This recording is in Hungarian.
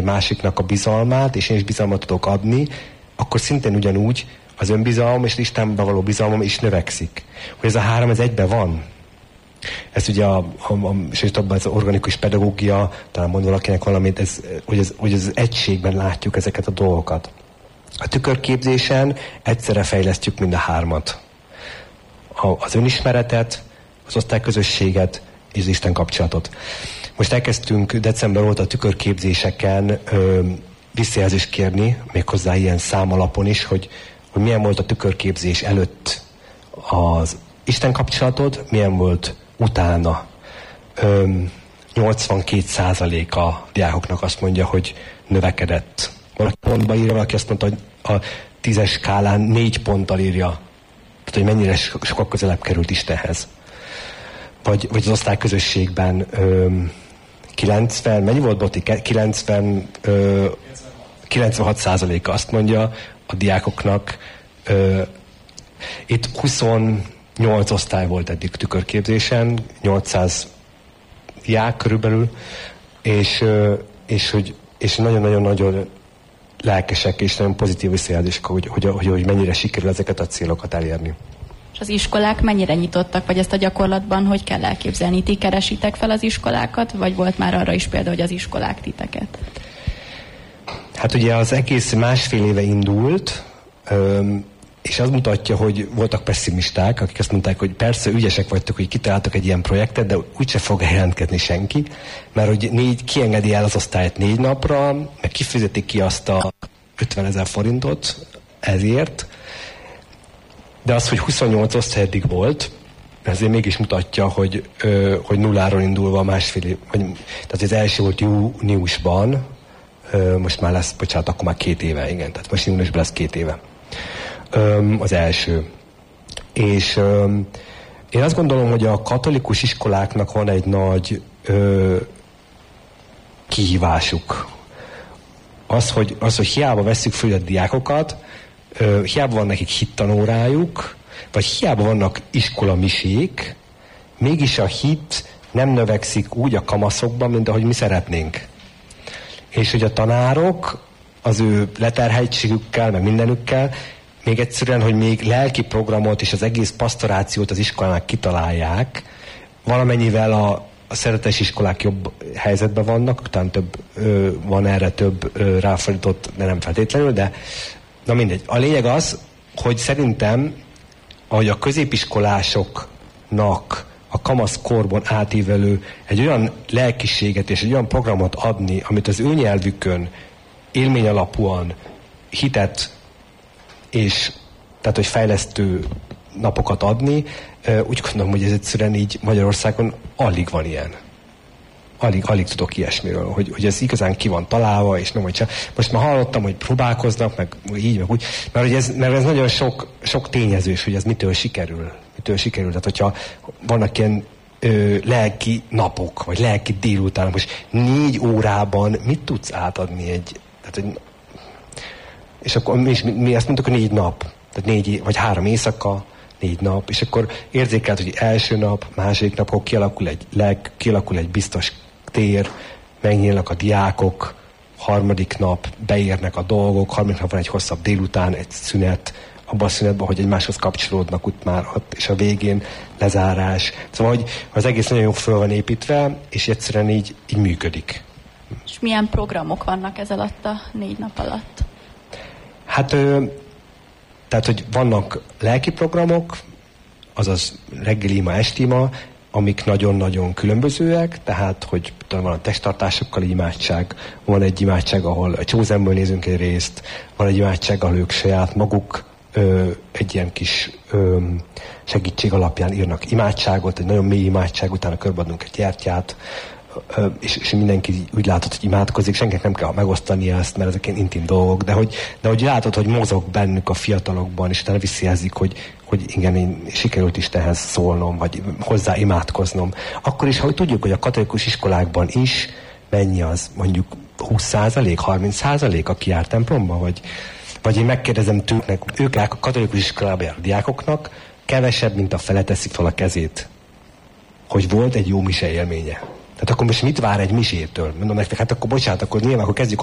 másiknak a bizalmát, és én is bizalmat tudok adni, akkor szintén ugyanúgy az önbizalom és Istenben való bizalmam is növekszik. Hogy ez a három, ez egyben van. Ez ugye az organikus pedagógia, talán mond valakinek valamit, hogy az egységben látjuk ezeket a dolgokat. A tükörképzésen egyszerre fejlesztjük mind a hármat. Az önismeretet, az osztályközösséget és az Isten kapcsolatot. Most elkezdtünk december óta a tükörképzéseken visszajelzést kérni, méghozzá ilyen számalapon is, hogy milyen volt a tükörképzés előtt az Isten kapcsolatod, milyen volt utána. 82% a diákoknak azt mondja, hogy növekedett. Valaki pontba írja, valaki azt mondta, hogy a 10-es skálán 4 ponttal írja. Tehát, hogy mennyire sokkal közelebb került Istenhez. Vagy az osztályközösségben 90, mennyi volt, Boti? 96%-a azt mondja a diákoknak. Itt 28 osztály volt eddig tükörképzésen, 800 diák körülbelül, és nagyon-nagyon-nagyon lelkesek és nagyon pozitív visszajelzések, hogy mennyire sikerül ezeket a célokat elérni. És az iskolák mennyire nyitottak, vagy ezt a gyakorlatban hogy kell elképzelni? Ti keresitek fel az iskolákat, vagy volt már arra is példa, hogy az iskolák titeket? Hát ugye az egész másfél éve indult, és az mutatja, hogy voltak pessimisták, akik azt mondták, hogy persze ügyesek vagytok, hogy kitaláltak egy ilyen projektet, de úgyse fog jelentkezni senki, mert hogy kiengedi el az osztályt 4 napra, meg kifizetik ki azt a 50 000 forintot ezért, de az, hogy 28 osztály eddig volt, ezért mégis mutatja, hogy nulláról indulva másfél év, tehát az első volt júniusban, most már lesz, bocsánat, akkor már 2 éve, igen, tehát most júniusban lesz 2 éve. Az első. És én azt gondolom, hogy a katolikus iskoláknak van egy nagy kihívásuk. Az, hogy hiába vesszük föl a diákokat, hiába van nekik hittanórájuk, vagy hiába vannak iskolamisék, mégis a hit nem növekszik úgy a kamaszokban, mint ahogy mi szeretnénk. És hogy a tanárok az ő leterheltségükkel, meg mindenükkel, még egyszerűen, hogy még lelki programot és az egész pastorációt az iskolának kitalálják, valamennyivel a szeretes iskolák jobb helyzetben vannak, utána van erre több ráfordított, de nem feltétlenül, de na mindegy. A lényeg az, hogy szerintem, ahogy a középiskolásoknak a kamaszkorban átívelő egy olyan lelkiséget és egy olyan programot adni, amit az ő nyelvükön élmény alapúan hitet és tehát, hogy fejlesztő napokat adni, úgy gondolom, hogy ez egyszerűen így Magyarországon alig van ilyen. Alig tudok ilyesmiről, hogy ez igazán ki van találva, és nem, hogy csak. Most már hallottam, hogy próbálkoznak, meg így, meg úgy, mert ez nagyon sok tényezős, hogy ez mitől sikerül. Tehát, hogyha vannak ilyen lelki napok, vagy lelki délután, most 4 órában mit tudsz átadni és akkor mi azt mondtuk, hogy 4 nap. Tehát 4 vagy 3 éjszaka, 4 nap, és akkor érzékelt, hogy első nap, második nap, akkor kialakul egy biztos tér, megnyílnak a diákok, harmadik nap beérnek a dolgok, harmadik nap van egy hosszabb délután, egy szünet, abban a szünetben, hogy egymáshoz kapcsolódnak ott, és a végén lezárás. Szóval, hogy az egész nagyon jól föl van építve, és egyszerűen így működik. És milyen programok vannak ez alatt a 4 nap alatt? Hát, tehát, hogy vannak lelki programok, azaz reggeli-ima, estima, amik nagyon-nagyon különbözőek, tehát, hogy van a testtartásokkal imádság, van egy imádság, ahol a Chosenből nézünk egy részt, van egy imádság, ahol ők saját maguk egy ilyen kis segítség alapján írnak imádságot, egy nagyon mély imádság, utána körbeadunk egy gyertyát, és mindenki úgy látod, hogy imádkozik, senkinek nem kell megosztani ezt, mert ezek ilyen intim dolgok, de hogy látod, hogy mozog bennük a fiatalokban, és utána visszajelzik, hogy igen, én sikerült Istenhez szólnom, vagy hozzá imádkoznom. Akkor is, hogy tudjuk, hogy a katolikus iskolákban is mennyi az, mondjuk 20%, 30%, aki jár templomba, vagy én megkérdezem tőlük, ők a katolikus iskolában járó diákoknak, kevesebb, mint a fele teszik fel a kezét, hogy volt egy jó mise élménye. Tehát akkor most mit vár egy misétől? Mondom nektek, hát akkor bocsánat, akkor nyilván akkor kezdjük